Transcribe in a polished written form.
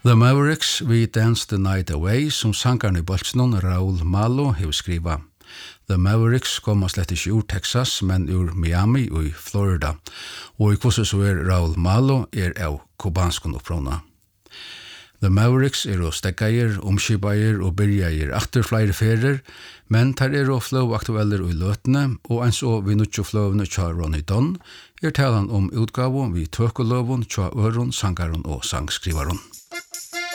The Mavericks We Dance the Night Away som sangarn I boltsnon Raul Malo hefur skriva. The Mavericks koma slett ikke ur Texas, men ur Miami og Florida. Og I hvordan så Raul Malo av kubanskon uppråna. The Mavericks og steggeir, omskipair og byrjair atter flere ferier, men tar og flow aktueller I løtene, og ens og vi nutjo flowene tja Ronny Dunn, talan om utgavon vi tøkuløvon tja øron, sangaron og sangskrivaron.